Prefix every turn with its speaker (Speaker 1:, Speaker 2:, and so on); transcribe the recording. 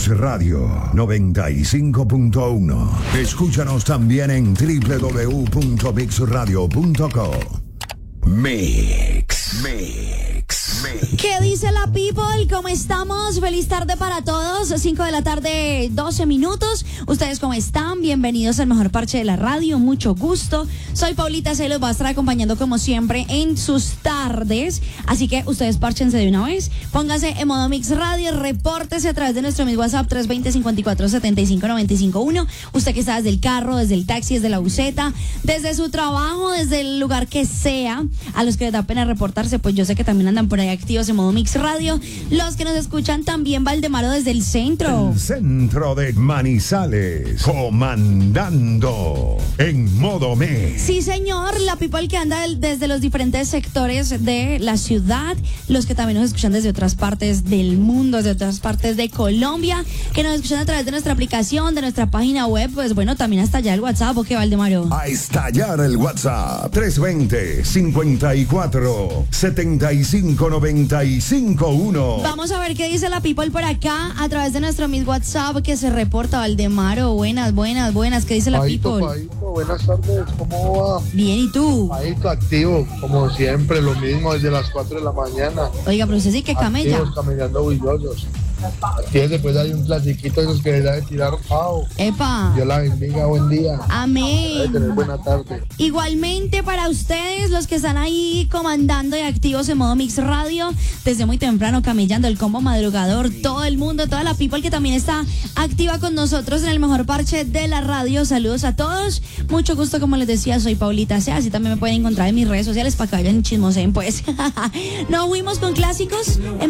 Speaker 1: Mix Radio 95.1. Escúchanos también en www.mixradio.co. Mix.
Speaker 2: ¿Qué dice la people? ¿Cómo estamos? Feliz tarde para todos. 5 de la tarde, 12 minutos. ¿Ustedes cómo están? Bienvenidos al mejor parche de la radio. Mucho gusto. Soy Paulita, se los va a estar acompañando como siempre en sus tardes. Así que ustedes párchense de una vez. Pónganse en modo Mix Radio. Repórtese a través de nuestro Mix WhatsApp 320-54-75-951. Usted que está desde el carro, desde el taxi, desde la buseta, desde su trabajo, desde el lugar que sea. A los que les da pena reportarse, pues yo sé que también andan por ahí activos en modo Mix Radio. Los que nos escuchan también, Valdemaro, desde el centro.
Speaker 1: El centro de Manizales, comandando en modo Mix.
Speaker 2: Sí, señor, la people que anda desde los diferentes sectores de la ciudad, los que también nos escuchan desde otras partes del mundo, desde otras partes de Colombia, que nos escuchan a través de nuestra aplicación, de nuestra página web, pues bueno, también hasta allá el WhatsApp, ¿o qué, Valdemaro?
Speaker 1: A estallar el WhatsApp 320-54-75-95-1.
Speaker 2: Vamos a ver qué dice la people por acá a través de nuestro Miss WhatsApp que se reporta. Valdemaro, buenas, ¿qué dice la people?
Speaker 3: Paito, buenas tardes, ¿cómo va?
Speaker 2: Bien, ¿y tú?
Speaker 3: Paito, activo, como siempre, lo mismo desde las 4 de la mañana.
Speaker 2: Oiga, pero usted sí que camella.
Speaker 3: Activos, caminando bullosos. Aquí después hay un clasiquito de esos que les da de tirar pavo.
Speaker 2: ¡Epa!
Speaker 3: Dios la bendiga, buen día.
Speaker 2: Amén.
Speaker 3: Tener buena tarde.
Speaker 2: Igualmente para ustedes, los que están ahí comandando y activos en modo Mix Radio, desde muy temprano camellando el combo madrugador, todo el mundo, toda la people que también está activa con nosotros en el mejor parche de la radio. Saludos a todos, mucho gusto, como les decía, soy Paulita C, así también me pueden encontrar en mis redes sociales para que vayan chismoseen, pues. Nos fuimos con clásicos.